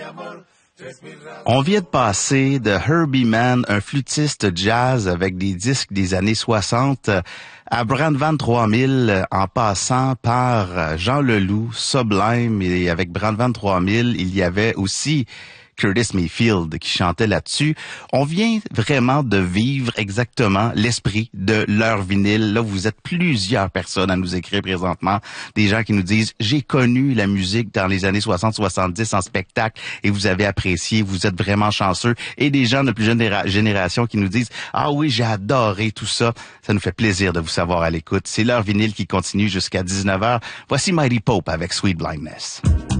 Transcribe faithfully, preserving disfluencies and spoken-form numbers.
On vient de passer de Herbie Mann, un flûtiste jazz avec des disques des années soixante, à Brandvan trois mille, en passant par Jean Leloup, Sublime, et avec Brandvan trois mille, il y avait aussi Curtis Mayfield qui chantait là-dessus. On vient vraiment de vivre exactement l'esprit de leur vinyle. Là, vous êtes plusieurs personnes à nous écrire présentement, des gens qui nous disent « J'ai connu la musique dans les années soixante soixante-dix en spectacle et vous avez apprécié, vous êtes vraiment chanceux. » Et des gens de plus jeune génération qui nous disent « Ah oui, j'ai adoré tout ça. » Ça nous fait plaisir de vous savoir à l'écoute. C'est leur vinyle qui continue jusqu'à dix-neuf heures. Voici Mighty Pope avec Sweet Blindness.